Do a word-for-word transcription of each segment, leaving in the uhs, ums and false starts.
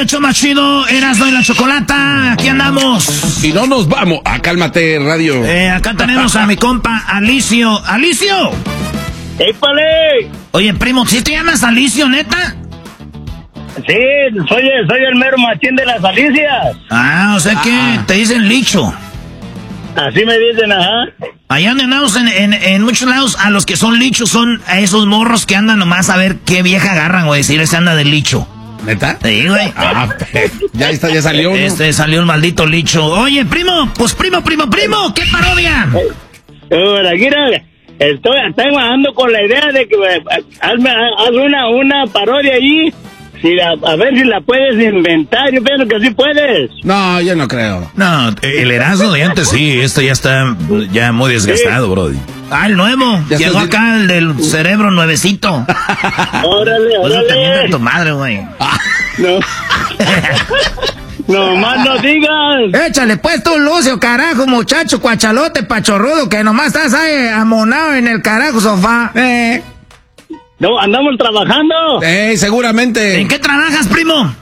el show más chido, Erasmo y la Chocolata, aquí andamos. Y no nos vamos a Cálmate Radio. Eh, acá tenemos a mi compa Alicio. ¡Alicio! ¡Épale! Oye, primo, ¿sí te llamas Alicio, neta? Sí, soy, soy el mero machín de las alicias. Ah, o sea que ah. te dicen licho. Así me dicen, ajá. Allá donde andamos en, en, en muchos lados, a los que son lichos son a esos morros que andan nomás a ver qué vieja agarran, güey, si les anda de licho. ¿Neta? Sí, güey. Ah, ya está, ya salió, ¿no? Este salió el maldito licho. Oye, primo, pues primo, primo, primo, ¿qué parodia? Ahora, mira, estoy, estoy ando con la idea de que hazme, haz una, una parodia allí. Si la, a ver si la puedes inventar, yo pienso que sí puedes. No, yo no creo. No, el Erasmo de antes sí, esto ya está ya muy desgastado, sí. Brody. Ah, el nuevo, ya llegó acá el del cerebro nuevecito. Órale, órale. Pues tu madre, güey. No. No más no digas. Échale pues tú, Lucio, carajo, muchacho, cuachalote, pachorrudo, que nomás estás ahí amonado en el carajo sofá. Eh. No, andamos trabajando. Eh, seguramente. ¿En qué trabajas, primo?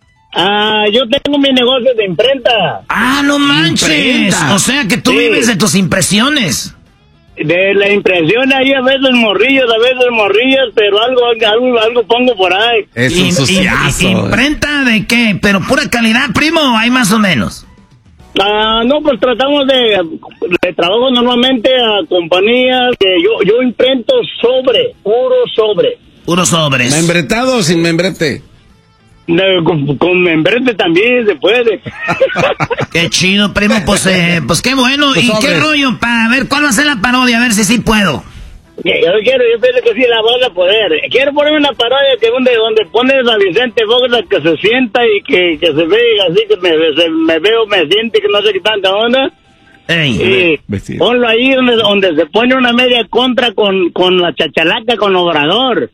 Ah, yo tengo mi negocio de imprenta. Ah, no manches. Imprenta. O sea que tú sí. vives de tus impresiones. De la impresión ahí a veces morrillos, a veces morrillas, pero algo, algo, algo pongo por ahí. Es un suciazo. ¿Imprenta de qué? ¿Pero pura calidad, primo? ¿Hay más o menos? Ah, no, pues tratamos de, de trabajo normalmente a compañías que yo, yo imprento sobre, puro sobre. Puro sobres. ¿Membretado o sin membrete? No, con, con membrete también se puede. Qué chido, primo, pues, eh, pues qué bueno. Pues ¿y sobres. Qué rollo? Para ver cuál va a ser la parodia, a ver si sí puedo. Yo quiero, yo pienso que sí la vas a poder. Quiero poner una parodia que donde, donde pones a Vicente Fox que se sienta y que, que se ve así, que me, se, me veo, me siente que no sé qué tanta onda. Ey, y ponlo ahí donde, donde se pone una media contra con, con la chachalaca, con Obrador.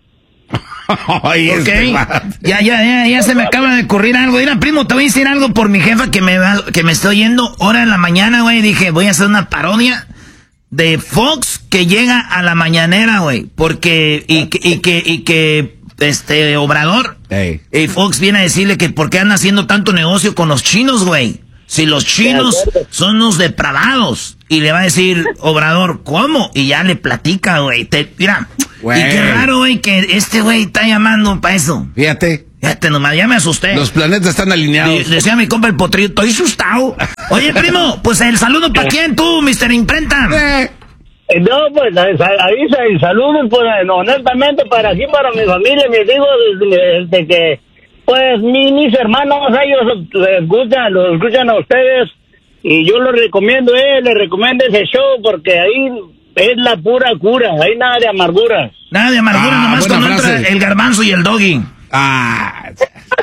Oye, okay. ya, ya, ya, ya se me acaba de ocurrir algo. Mira, primo, te voy a decir algo por mi jefa que me va, que me estoy yendo hora en la mañana, güey. Dije, voy a hacer una parodia de Fox que llega a la mañanera, güey, porque y, y, y que y que este Obrador hey. y Fox viene a decirle que por qué anda haciendo tanto negocio con los chinos, güey. Si los chinos son unos depravados. Y le va a decir Obrador, ¿cómo? Y ya le platica, güey. Mira, wey. Y qué raro, güey, que este güey está llamando para eso. Fíjate. Fíjate nomás, ya me asusté. Los planetas están alineados. De, decía mi compa el potrillo, estoy asustado. Oye, primo, pues el saludo para quién tú, mister Imprenta. Eh. No, pues avisa y saludos, pues honestamente para aquí, para mi familia, mis hijos, desde que, pues mi, mis hermanos, ellos les escuchan, los escuchan a ustedes y yo los recomiendo, eh, les recomiendo ese show porque ahí es la pura cura, ahí nada de amargura. Nada de amargura, ah, nomás cuando frase. Entra el garbanzo y el doggy. Ah.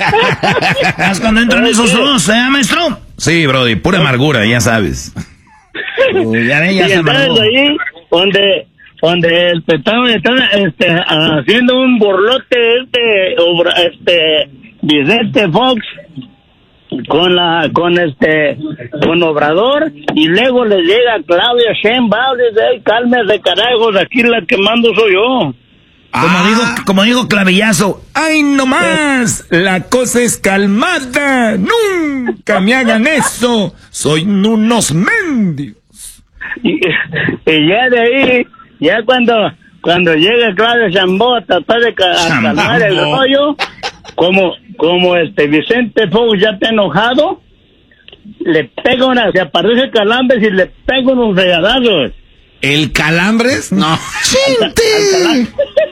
¿Es cuando entran esos dos, eh, maestro? Sí, brody, pura amargura, ya sabes. Uy, ya ven, ya y se amargó. Ahí donde, donde estaban este, haciendo un borlote este, obra, este, Vicente Fox con la, con este, con Obrador y luego le llega Claudia Sheinbaum y dice, hey, cálmese carajos, aquí la que mando soy yo. Como ah. digo, como digo clavillazo, ¡ay no más! La cosa es calmada, nunca me hagan eso, soy unos mendigos. Y, y ya de ahí, ya cuando, cuando llega Claudia Sheinbaum a tratar de calmar el rollo, como, como este Vicente Fox ya está enojado, le pega una, se aparece Calambres y le pega unos regadazos. ¿El Calambres? No. ¡Chinte!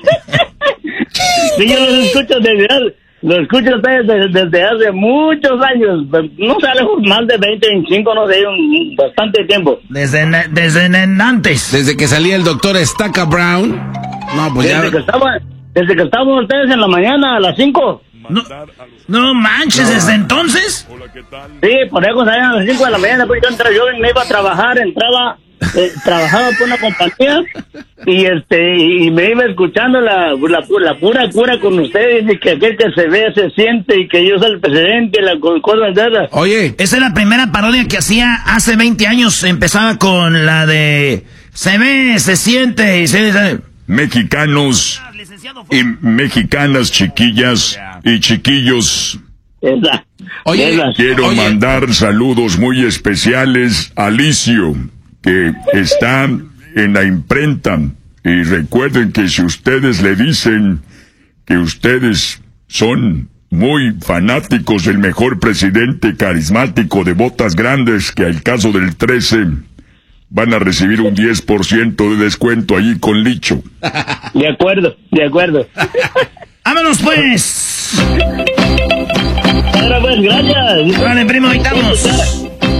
Sí, yo los escucho desde hace, lo escucho desde, desde hace muchos años. No sale más de veinte, veinticinco, no sé, un, bastante tiempo. Desde, desde antes. Desde que salía el doctor Estaca Brown. No, pues desde ya. Que estaba, desde que estaban ustedes en la mañana a las cinco. No, no manches, no. ¿Desde entonces? Sí, por eso salían a las cinco de la mañana. Pues yo, entraba, yo me iba a trabajar, entraba... Eh, trabajaba por una compañía y este y me iba escuchando la, la, la pura cura con ustedes y que aquel que se ve se siente y que yo soy el presidente y la cosa de esas. Oye, esa es la primera parodia que hacía hace veinte años. Empezaba con la de se ve, se siente y se... Mexicanos y mexicanas, chiquillas y chiquillos. Esa. Oye, esa. Quiero Oye. mandar saludos muy especiales a Alicio, que está en la imprenta. Y recuerden que si ustedes le dicen que ustedes son muy fanáticos del mejor presidente carismático de botas grandes, que al caso del trece, van a recibir un diez por ciento de descuento allí con Licho. De acuerdo, de acuerdo. ¡Vámonos, pues! Ahora pues, gracias. Vale, primo, ahí estamos.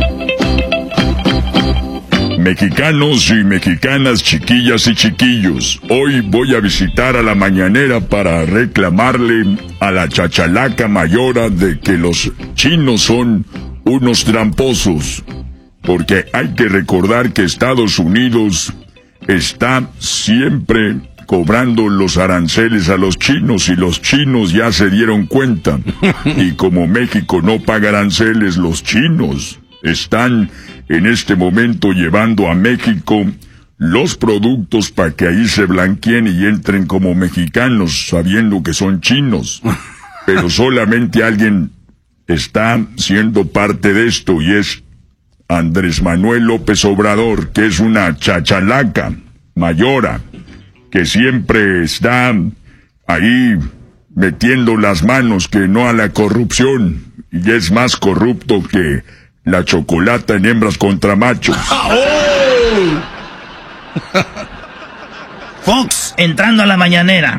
Mexicanos y mexicanas, chiquillas y chiquillos, hoy voy a visitar a la mañanera para reclamarle a la chachalaca mayora de que los chinos son unos tramposos. Porque hay que recordar que Estados Unidos está siempre cobrando los aranceles a los chinos y los chinos ya se dieron cuenta. Y como México no paga aranceles, los chinos están en este momento llevando a México los productos para que ahí se blanqueen y entren como mexicanos, sabiendo que son chinos. Pero solamente alguien está siendo parte de esto y es Andrés Manuel López Obrador, que es una chachalaca mayora, que siempre está ahí metiendo las manos que no a la corrupción, y es más corrupto que la chocolata en hembras contra machos. Fox entrando a la mañanera.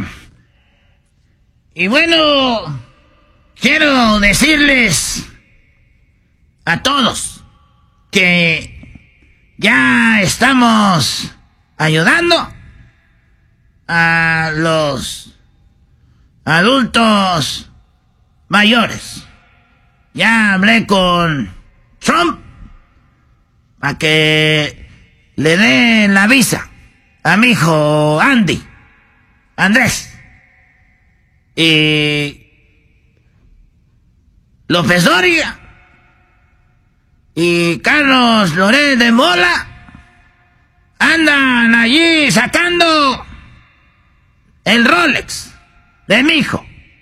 Y bueno, quiero decirles a todos que ya estamos ayudando a los adultos mayores. Ya hablé con Trump para que le dé la visa a mi hijo Andy, Andrés. Y López Dóriga y Carlos Loret de Mola andan allí sacando el Rolex de mi hijo,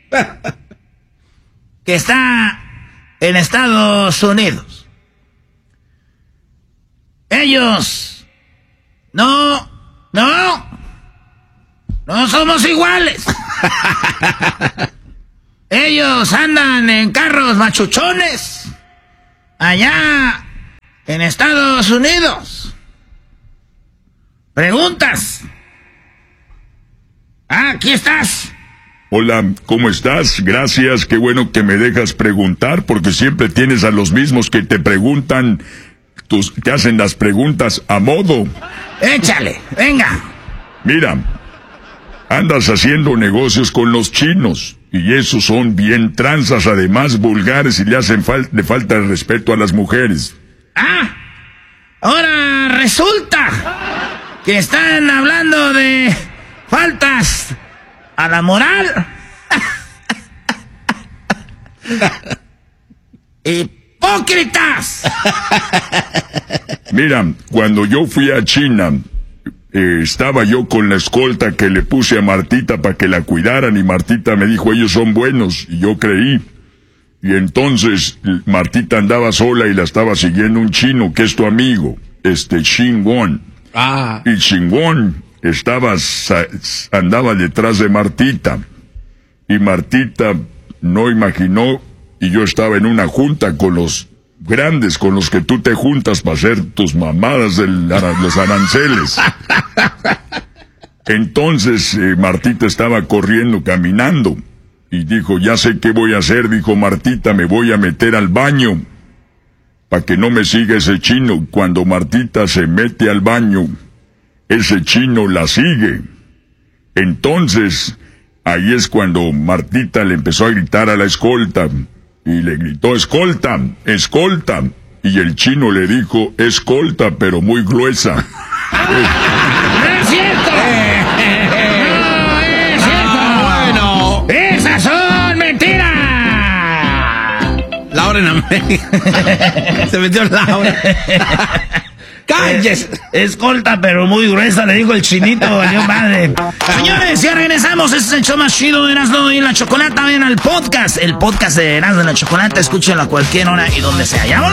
que está en Estados Unidos. Ellos no, no, no somos iguales. Ellos andan en carros machuchones allá en Estados Unidos. ¿Preguntas? Ah, aquí estás. Hola, ¿cómo estás? Gracias, qué bueno que me dejas preguntar, porque siempre tienes a los mismos que te preguntan, tus, que hacen las preguntas a modo. Échale, venga. Mira, andas haciendo negocios con los chinos, y esos son bien tranzas, además vulgares, y le hacen fal- le falta el respeto a las mujeres. Ah, ahora resulta que están hablando de faltas a la moral. ¡Hipócritas! Mira, cuando yo fui a China, eh, estaba yo con la escolta que le puse a Martita para que la cuidaran, y Martita me dijo, ellos son buenos, y yo creí. Y entonces Martita andaba sola y la estaba siguiendo un chino que es tu amigo, este Xinguang. Ah. Y Xinguang estaba, sa- andaba detrás de Martita. Y Martita no imaginó, y yo estaba en una junta con los grandes, con los que tú te juntas para hacer tus mamadas de los aranceles. Entonces eh, Martita estaba corriendo, caminando, y dijo, ya sé qué voy a hacer, dijo Martita, me voy a meter al baño, para que no me siga ese chino. Cuando Martita se mete al baño, ese chino la sigue. Entonces, ahí es cuando Martita le empezó a gritar a la escolta, y le gritó, escolta, escolta, y el chino le dijo, escolta, pero muy gruesa. ¡No es cierto! ¡No es cierto! Ah, bueno. ¡Esas son mentiras! Laura en América. Se metió Laura. ¡Cállese! Es, es corta, pero muy gruesa, le dijo el chinito, valió madre. Señores, ya regresamos. Este es el show más chido de Erasmo y la Chocolata. Ven al podcast, el podcast de Erasmo y la Chocolata. Escúchenlo a cualquier hora y donde sea. ¡Ya volvemos!